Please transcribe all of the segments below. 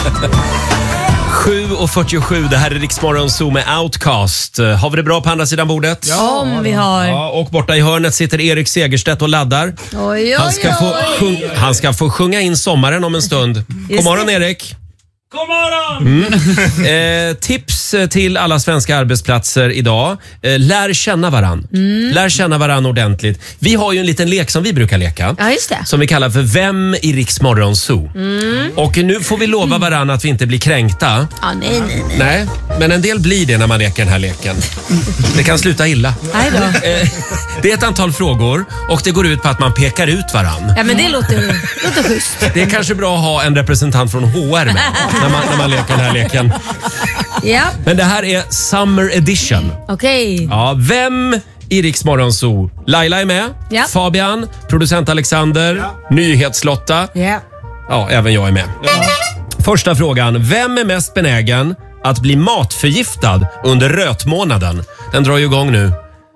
7:47, det här är Rix Morgon Zoo med Outcast. Har vi det bra på andra sidan bordet? Ja, om vi har. Ja, och borta i hörnet sitter Erik Segerstedt och laddar. Oj. Han ska få sjunga in sommaren om en stund. God morgon Erik. God morgon! Tips till alla svenska arbetsplatser idag. Lär känna varann. Lär känna varann ordentligt. Vi har ju en liten lek som vi brukar leka. Ja, just det. Som vi kallar för Vem i Rix Morgon Zoo. Och nu får vi lova varann att vi inte blir kränkta. Ja, nej. Nej, men en del blir det när man leker den här leken. Det kan sluta illa. Nej då. Det är ett antal frågor och det går ut på att man pekar ut varann. Ja, men det låter schysst. Det är kanske bra att ha en representant från HR med när man leker den här leken. Ja. Men det här är Summer Edition. Okej. Ja, vem i Rix Morgon Zoo? Laila är med. Ja. Fabian, producent Alexander, Nyhetslotta. Ja. Ja, även jag är med. Första frågan. Vem är mest benägen att bli matförgiftad under rötmånaden? Den drar ju igång nu.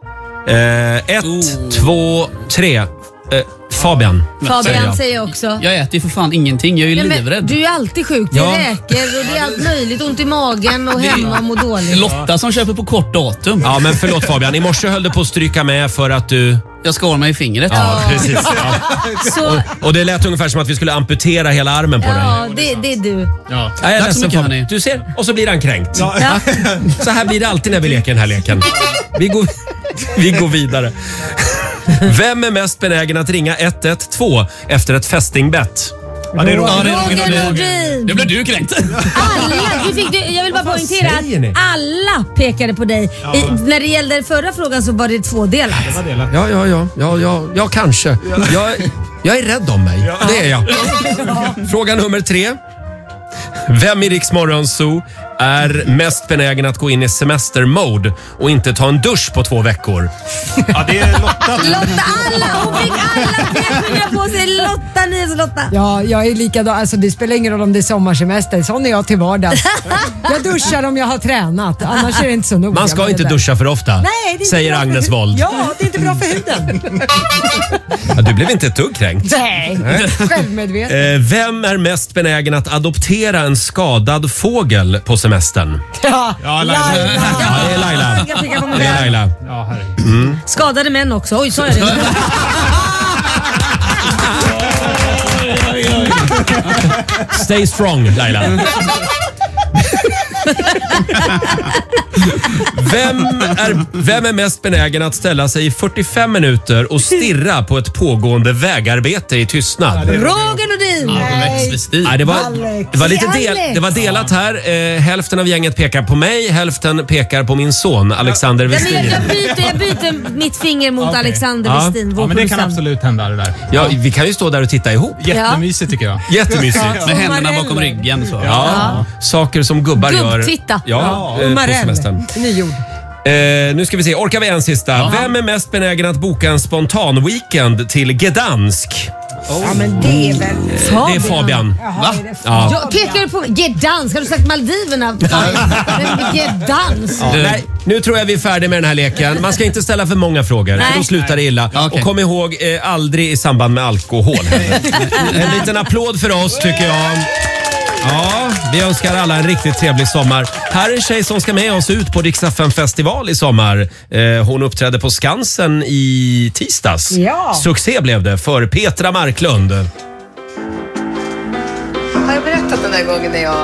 1, 2, 3. Fabian säger också. Jag äter ju för fan ingenting, jag är ju livrädd. Du är alltid sjuk, det räker och det är allt möjligt, ont i magen och hemma och må dåligt. Lotta som köper på kort datum. Ja, men förlåt Fabian, i morse höll du på att stryka med för att du... Jag skar mig i fingret. Ja, precis. Ja. Så, och det lät ungefär som att vi skulle amputera hela armen på dig. ja, det är du. Ja. Jag är Tack så ledsen, mycket, Fabian. hörni. Du ser, och så blir han kränkt. Ja. Så här blir det alltid när vi leker den här leken. Vi går vidare. Vem är mest benägen att ringa 112 efter ett fästingbett? Ja, det är Roger Nordin. Det blev du kränkt. Jag vill bara poängtera säger ni? att alla pekade på dig. När det gällde förra frågan så var det tvådelat. Ja, kanske. Jag är rädd om mig. Det är jag. Fråga nummer 3. Vem i Rix Morgon Zoo är mest benägen att gå in i semestermode och inte ta en dusch på 2 veckor? Ja, det är Lotta. Hon fick alla pekningar på sig. Lotta. Ja, jag är likadan. Alltså, det spelar ingen roll om det är sommarsemester. Sån är jag till vardags. Jag duschar om jag har tränat. Annars är det inte så noga. Man ska inte duscha för ofta, säger Agnes Wold. Ja, det är inte bra för huden. Ja, du blev inte ett dugg kränkt. Nej, självmedveten. Vem är mest benägen att adoptera en skadad fågel på semestern? Ja, Laila. Ja, det är Laila. Det är Laila. Ja, herregud. Skadade män också. Oj, sa jag det? Stay strong, Laila. Vem är mest benägen att ställa sig i 45 minuter och stirra på ett pågående vägarbete i tystnad? Roger Nordin. Nej, det var delat här. Hälften av gänget pekar på mig, hälften pekar på min son Alexander Westin. Jag byter mitt finger mot Alexander Westin. Ja, men det kan absolut hända det där. Ja, vi kan ju stå där och titta ihop. Jättemysigt tycker jag. Jättemysigt. Med händerna bakom ryggen så. Ja. Saker som gubbar gör. Gubbtitta. Ja, på semestern. Nyord. Nu ska vi se, orkar vi en sista? Vem är mest benägen att boka en spontan weekend till Gdansk? Ja, men det är väl... Det är Fabian. Jaha, är det Ja. Jag pekar du på Gdansk? Har du sagt Maldiverna? Gdansk. Ja, nej, nu tror jag vi är färdiga med den här leken. Man ska inte ställa för många frågor, för då slutar det illa. Okay. Och kom ihåg, aldrig i samband med alkohol. En liten applåd för oss tycker jag. Ja, vi önskar alla en riktigt trevlig sommar. Här är en tjej som ska med oss ut på Rix FM festival i sommar. Hon uppträdde på Skansen i tisdags. Ja. Succé blev det för Petra Marklund. Har jag berättat den där gången när jag